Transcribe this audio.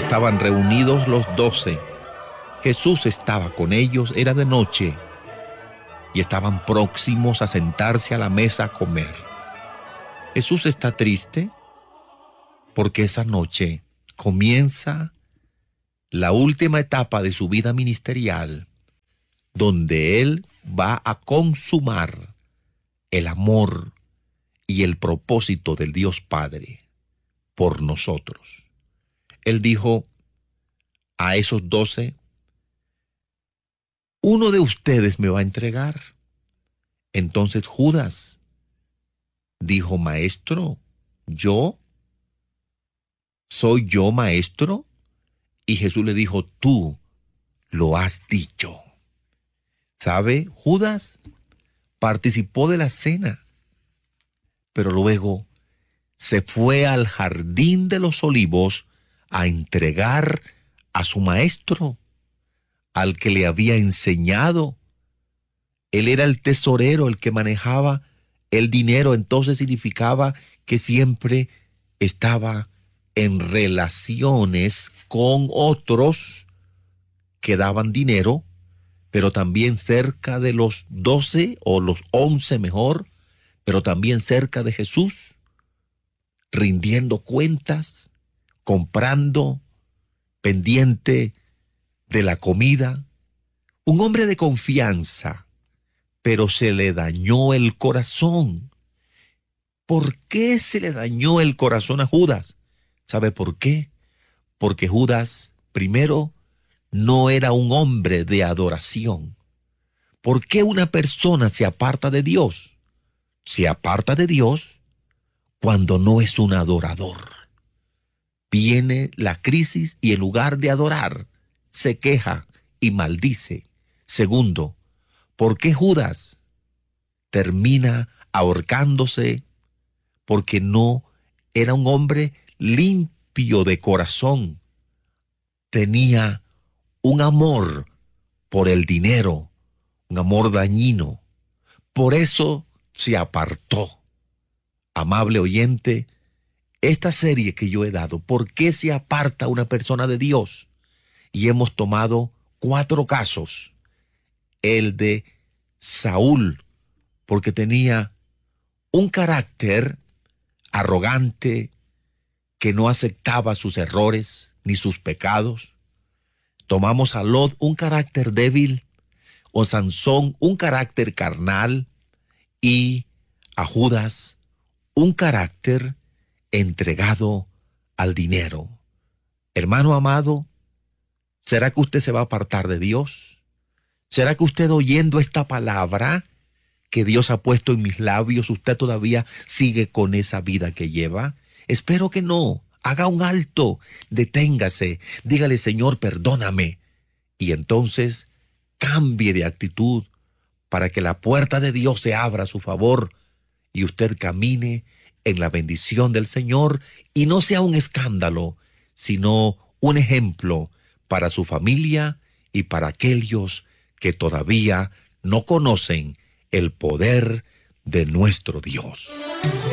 estaban reunidos los 12. Jesús estaba con ellos, era de noche, y estaban próximos a sentarse a la mesa a comer. Jesús está triste porque esa noche comienza la última etapa de su vida ministerial, donde Él va a consumar el amor y el propósito del Dios Padre por nosotros. Él dijo a esos 12, uno de ustedes me va a entregar. Entonces Judas dijo, maestro, ¿yo? ¿Soy yo, maestro? Y Jesús le dijo, tú lo has dicho. ¿Sabe? Judas participó de la cena, pero luego se fue al jardín de los olivos a entregar a su maestro, al que le había enseñado. Él era el tesorero, el que manejaba el dinero, entonces significaba que siempre estaba en relaciones con otros que daban dinero, pero también cerca de los 12 o los 11 mejor, pero también cerca de Jesús, rindiendo cuentas, comprando, pendiente de la comida. Un hombre de confianza, pero se le dañó el corazón. ¿Por qué se le dañó el corazón a Judas? ¿Sabe por qué? Porque Judas, primero, no era un hombre de adoración. ¿Por qué una persona se aparta de Dios? Se aparta de Dios cuando no es un adorador. Viene la crisis y en lugar de adorar, se queja y maldice. Segundo, ¿por qué Judas termina ahorcándose? Porque no era un hombre limpio de corazón. Tenía un amor por el dinero, un amor dañino. Por eso se apartó. Amable oyente, esta serie que yo he dado, ¿por qué se aparta una persona de Dios? Y hemos tomado 4 casos. El de Saúl, porque tenía un carácter arrogante, que no aceptaba sus errores ni sus pecados. Tomamos a Lot, un carácter débil, o Sansón, un carácter carnal, y a Judas, un carácter entregado al dinero. Hermano amado, ¿será que usted se va a apartar de Dios? ¿Será que usted, oyendo esta palabra que Dios ha puesto en mis labios, usted todavía sigue con esa vida que lleva? Espero que no. Haga un alto, deténgase, dígale, Señor, perdóname. Y entonces cambie de actitud para que la puerta de Dios se abra a su favor y usted camine en la bendición del Señor y no sea un escándalo, sino un ejemplo para su familia y para aquellos que todavía no conocen el poder de nuestro Dios.